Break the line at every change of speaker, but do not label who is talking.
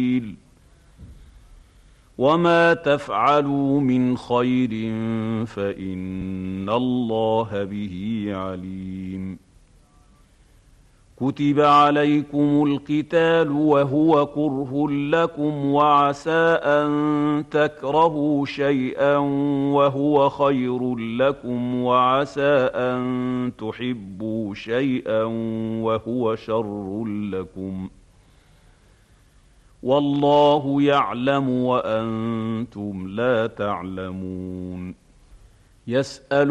وما تفعلوا من خير فإن الله به عليم. كتب عليكم القتال وهو كره لكم وعسى أن تكرهوا شيئا وهو خير لكم وعسى أن تحبوا شيئا وهو شر لكم والله يعلم وأنتم لا تعلمون. يسأل